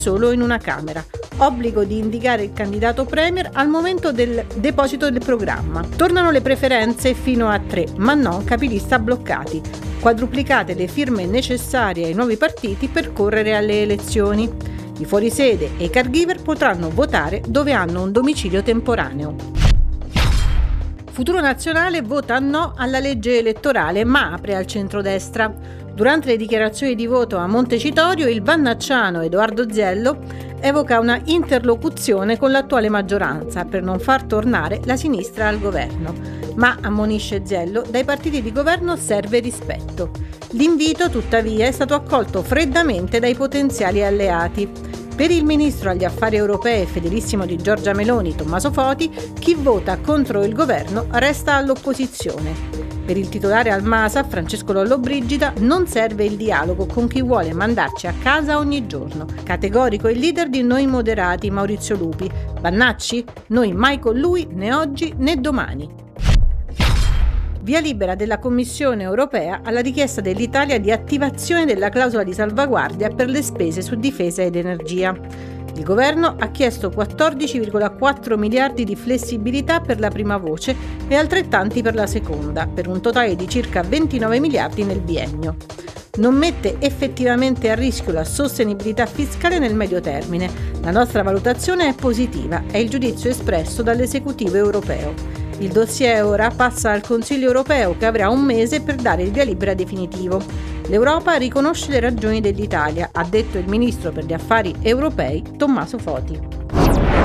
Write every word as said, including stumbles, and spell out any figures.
solo in una Camera. Obbligo di indicare il candidato premier al momento del deposito del programma. Tornano le preferenze fino a tre, ma non capilista bloccati. Quadruplicate le firme necessarie ai nuovi partiti per correre alle elezioni. I fuorisede e i caregiver potranno votare dove hanno un domicilio temporaneo. Futuro Nazionale vota no alla legge elettorale ma apre al centrodestra. Durante le dichiarazioni di voto a Montecitorio il vannacciano Edoardo Ziello evoca una interlocuzione con l'attuale maggioranza per non far tornare la sinistra al governo. Ma, ammonisce Ziello, dai partiti di governo serve rispetto. L'invito, tuttavia, è stato accolto freddamente dai potenziali alleati. Per il ministro agli affari europei e fedelissimo di Giorgia Meloni, Tommaso Foti, chi vota contro il governo resta all'opposizione. Per il titolare al MASAF, Francesco Lollobrigida, non serve il dialogo con chi vuole mandarci a casa ogni giorno. Categorico il leader di Noi Moderati, Maurizio Lupi. Vannacci? Noi mai con lui, né oggi né domani. Via libera della Commissione europea alla richiesta dell'Italia di attivazione della clausola di salvaguardia per le spese su difesa ed energia. Il governo ha chiesto quattordici virgola quattro miliardi di flessibilità per la prima voce e altrettanti per la seconda, per un totale di circa ventinove miliardi nel biennio. Non mette effettivamente a rischio la sostenibilità fiscale nel medio termine. La nostra valutazione è positiva, è il giudizio espresso dall'esecutivo europeo. Il dossier ora passa al Consiglio europeo che avrà un mese per dare il via libera definitivo. L'Europa riconosce le ragioni dell'Italia, ha detto il ministro per gli affari europei Tommaso Foti.